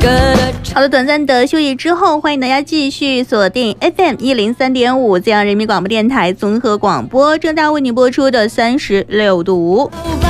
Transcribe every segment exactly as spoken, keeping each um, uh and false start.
好的，短暂的休息之后，欢迎大家继续锁定 F M 一零三点五浙江人民广播电台综合广播，正在为你播出的三十六度。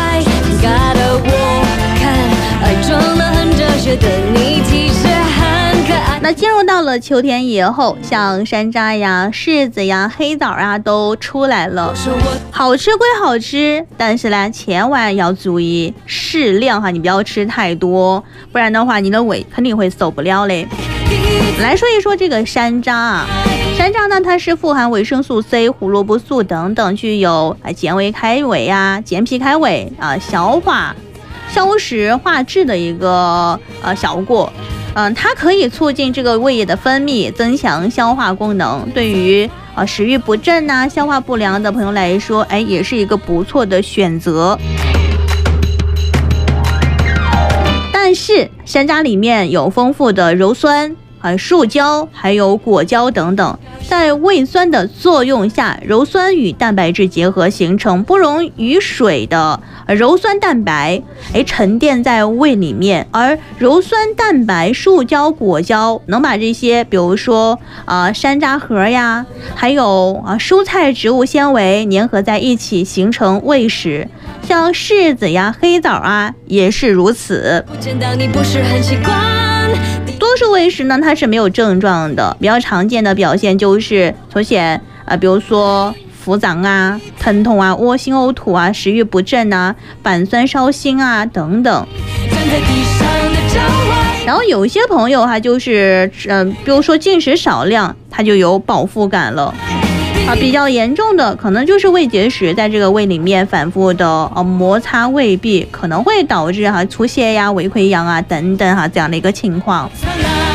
那进入到了秋天以后，像山楂呀、柿子呀、黑枣啊都出来了。好吃归好吃，但是呢，千万要注意适量哈，你不要吃太多，不然的话，你的胃肯定会受不了嘞。来说一说这个山楂啊，山楂呢，它是富含维生素 C、胡萝卜素等等，具有啊健胃开胃啊、健脾开胃啊、消化、消食化滞的一个呃效果。嗯，它可以促进这个胃液的分泌，增强消化功能。对于啊食欲不振呐、啊、消化不良的朋友来说，哎，也是一个不错的选择。但是山楂里面有丰富的鞣酸、啊树胶还有果胶等等，在胃酸的作用下，鞣酸与蛋白质结合，形成不溶于水的鞣酸蛋白，哎，沉淀在胃里面。而鞣酸蛋白、树胶、果胶能把这些，比如说啊、呃、山楂核呀，还有啊蔬菜植物纤维粘合在一起，形成胃食。像柿子呀、黑枣啊，也是如此。多数胃食呢，它是没有症状的，比较常见的表现就是出现啊、呃，比如说腹胀啊、疼痛啊、恶心呕吐啊、食欲不振啊、反酸烧心啊等等。然后有些朋友哈，就是嗯、呃，比如说进食少量，他就有饱腹感了。啊，比较严重的可能就是胃结石在这个胃里面反复的呃摩擦胃壁，可能会导致哈出血呀、胃溃疡啊等等哈这样的一个情况。